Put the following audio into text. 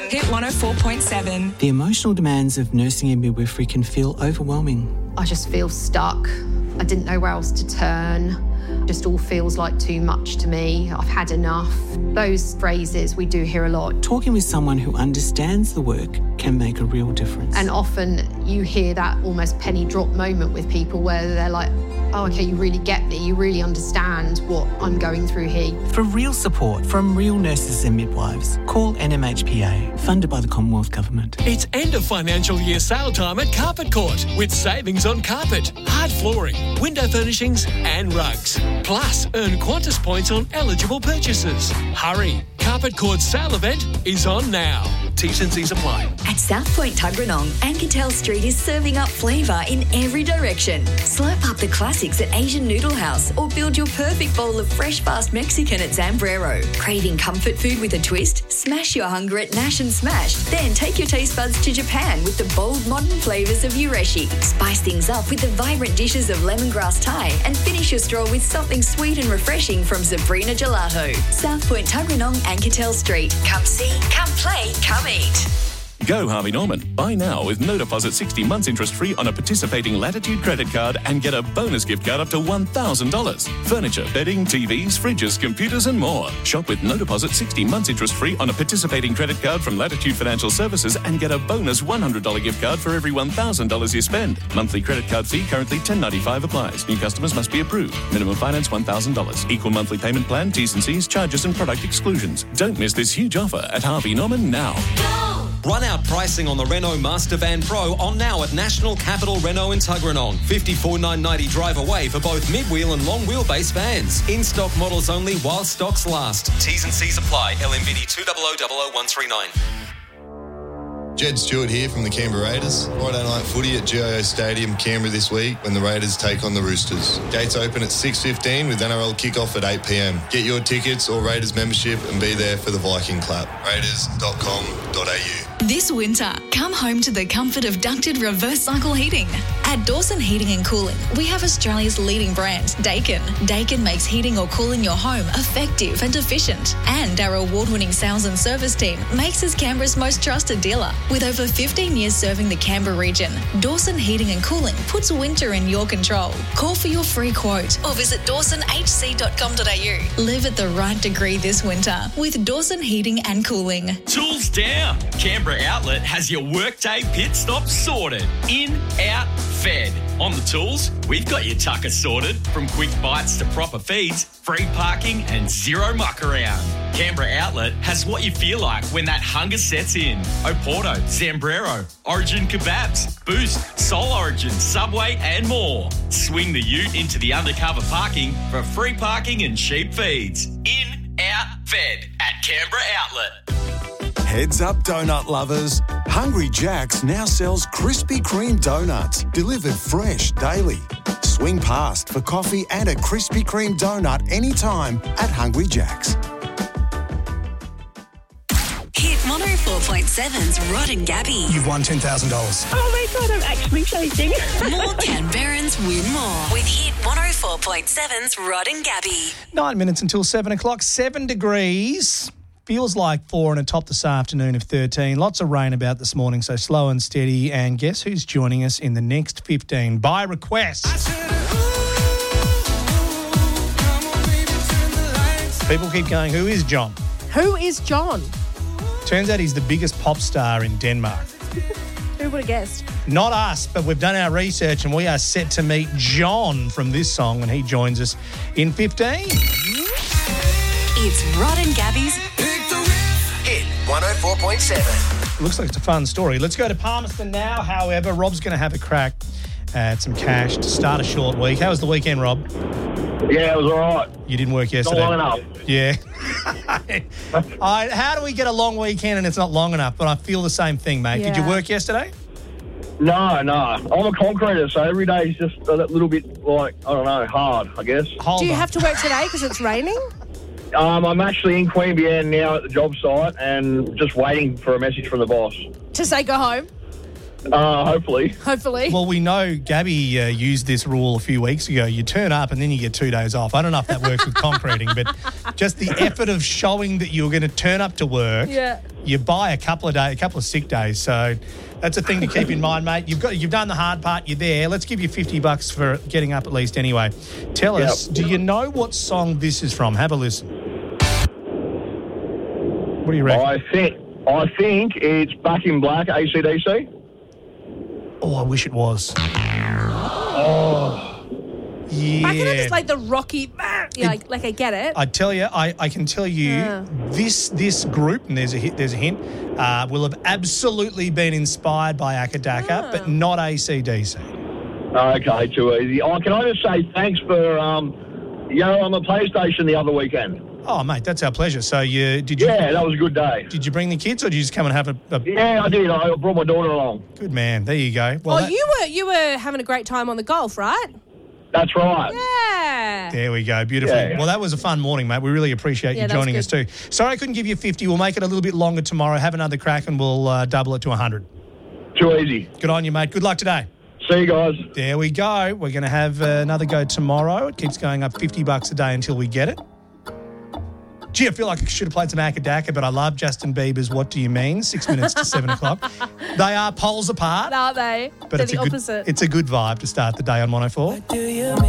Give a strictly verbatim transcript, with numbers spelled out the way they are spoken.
Hit one oh four point seven. The emotional demands of nursing and midwifery can feel overwhelming. I just feel stuck. I didn't know where else to turn. Just all feels like too much to me. I've had enough. Those phrases we do hear a lot. Talking with someone who understands the work can make a real difference. And often you hear that almost penny drop moment with people where they're like, oh, okay, you really get me. You really understand what I'm going through here. For real support from real nurses and midwives, call N M H P A, funded by the Commonwealth Government. It's end of financial year sale time at Carpet Court with savings on carpet, hard flooring, window furnishings and rugs. Plus, earn Qantas points on eligible purchases. Hurry, Carpet Court's sale event is on now. T's and C's apply. At South Point Tuggeranong, Anketel Street is serving up flavour in every direction. Slurp up the classics at Asian Noodle House or build your perfect bowl of fresh, fast Mexican at Zambrero. Craving comfort food with a twist? Smash your hunger at Nash and Smash. Then take your taste buds to Japan with the bold, modern flavours of Ureshi. Spice things up with the vibrant dishes of lemongrass Thai and finish your stroll with something sweet and refreshing from Sabrina Gelato. South Point Tuggeranong, Anketel Street. Come see, come play, come eat. Go Harvey Norman. Buy now with no deposit sixty months interest free on a participating Latitude credit card and get a bonus gift card up to one thousand dollars. Furniture, bedding, T Vs, fridges, computers and more. Shop with no deposit sixty months interest free on a participating credit card from Latitude Financial Services and get a bonus one hundred dollars gift card for every one thousand dollars you spend. Monthly credit card fee currently ten dollars ninety-five applies. New customers must be approved. Minimum finance one thousand dollars. Equal monthly payment plan, T's and C's, charges and product exclusions. Don't miss this huge offer at Harvey Norman now. Go! Run out pricing on the Renault Master Van Pro on now at National Capital Renault in Tuggeranong. fifty-four thousand nine hundred ninety drive away for both mid-wheel and long wheelbase vans. In-stock models only while stocks last. T's and C's apply. L M V D two zero zero zero zero one three nine. Jed Stewart here from the Canberra Raiders. Friday night footy at G I O Stadium, Canberra this week when the Raiders take on the Roosters. Gates open at six fifteen with N R L kickoff at eight p.m. Get your tickets or Raiders membership and be there for the Viking clap. raiders dot com dot a u. This winter, come home to the comfort of ducted reverse cycle heating. At Dawson Heating and Cooling, we have Australia's leading brand, Daikin. Daikin makes heating or cooling your home effective and efficient. And our award-winning sales and service team makes us Canberra's most trusted dealer. With over fifteen years serving the Canberra region, Dawson Heating and Cooling puts winter in your control. Call for your free quote or visit dawson h c dot com dot a u. Live at the right degree this winter with Dawson Heating and Cooling. Tools down. Canberra Outlet has your workday pit stop sorted. In, out, fed. On the tools, we've got your tucker sorted. From quick bites to proper feeds, free parking and zero muck around. Canberra Outlet has what you feel like when that hunger sets in. Oporto, Zambrero, Origin Kebabs, Boost, Soul Origin, Subway and more. Swing the ute into the undercover parking for free parking and cheap feeds. In, out, fed at Canberra Outlet. Heads up, donut lovers. Hungry Jack's now sells Krispy Kreme donuts, delivered fresh daily. Swing past for coffee and a Krispy Kreme donut anytime at Hungry Jack's. Hit one oh four point seven's Rod and Gabby. You've won ten thousand dollars. Oh my God, I'm actually shaking. More Canberrans win more with Hit one oh four point seven's Rod and Gabby. Nine minutes until seven o'clock, seven degrees. Feels like four and a top this afternoon of thirteen. Lots of rain about this morning, so slow and steady. And guess who's joining us in the next fifteen? By request. People keep going, who is John? Who is John? Turns out he's the biggest pop star in Denmark. Who would have guessed? Not us, but we've done our research and we are set to meet John from this song when he joins us in fifteen. It's Rod and Gabby's Hit one oh four point seven. Looks like it's a fun story. Let's go to Palmerston now. However, Rob's going to have a crack at some cash to start a short week. How was the weekend, Rob? Yeah, it was all right. You didn't work yesterday? Not long enough. Yeah. I, how do we get a long weekend and it's not long enough? But I feel the same thing, mate. Yeah. Did you work yesterday? No, no. I'm a concreter, so every day is just a little bit like, I don't know, hard, I guess. Hold Do you on. have to work today because it's raining? Um, I'm actually in Queanbeyan now at the job site and just waiting for a message from the boss. To say go home? Uh, hopefully. Hopefully. Well, we know Gabby uh, used this rule a few weeks ago. You turn up and then you get two days off. I don't know if that works with concreting, but just the effort of showing that you're going to turn up to work, Yeah. you buy a couple of days, a couple of sick days. So that's a thing to keep in mind, mate. You've got, you've done the hard part. You're there. Let's give you fifty bucks for getting up at least anyway. Tell Yep. us, do you know what song this is from? Have a listen. What do you reckon? I think I think it's Back in Black, A C D C. Oh, I wish it was. Oh. Yeah. Back in it is like the rocky. Yeah, like, like I get it. I tell you, I, I can tell you, Yeah. this this group, and there's a hit, there's a hint, uh, will have absolutely been inspired by Akadaka, but not A C D C. Okay, too easy. Oh, can I just say thanks for um, you know, on the PlayStation the other weekend. Oh, mate, that's our pleasure. So you did you? Yeah, that was a good day. Did you bring the kids, or did you just come and have a? a Yeah, I did. I brought my daughter along. Good man. There you go. Well, oh, that- you were you were having a great time on the golf, right? That's right. Yeah. There we go. Beautiful. Yeah. Well, that was a fun morning, mate. We really appreciate Yeah, you that was joining us too. Sorry I couldn't give you fifty. We'll make it a little bit longer tomorrow. Have another crack and we'll uh, double it to one hundred. Too easy. Good on you, mate. Good luck today. See you guys. There we go. We're going to have uh, another go tomorrow. It keeps going up fifty bucks a day until we get it. Gee, I feel like I should have played some Akadaka, but I love Justin Bieber's What Do You Mean? Six minutes to seven o'clock. They are poles apart. Aren't they? But They're it's the a good, opposite. it's a good vibe to start the day on one oh four.